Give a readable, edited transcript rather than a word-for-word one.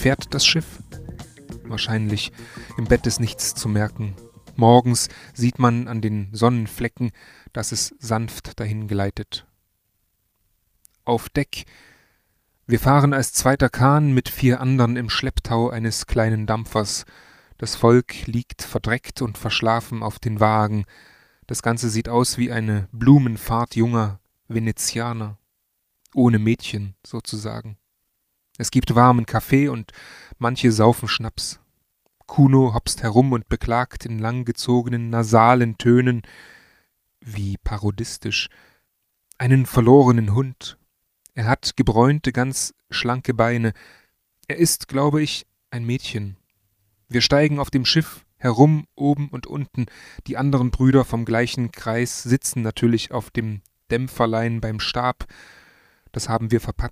fährt das Schiff? Wahrscheinlich. Im Bett ist nichts zu merken. Morgens sieht man an den Sonnenflecken, dass es sanft dahin gleitet. Auf Deck. Wir fahren als zweiter Kahn mit 4 anderen im Schlepptau eines kleinen Dampfers. Das Volk liegt verdreckt und verschlafen auf den Wagen. Das Ganze sieht aus wie eine Blumenfahrt junger Venezianer. Ohne Mädchen, sozusagen. Es gibt warmen Kaffee und manche saufen Schnaps. Kuno hopst herum und beklagt in langgezogenen, nasalen Tönen, wie parodistisch, einen verlorenen Hund. Er hat gebräunte, ganz schlanke Beine. Er ist, glaube ich, ein Mädchen. Wir steigen auf dem Schiff herum, oben und unten. Die anderen Brüder vom gleichen Kreis sitzen natürlich auf dem Dämpferlein beim Stab. Das haben wir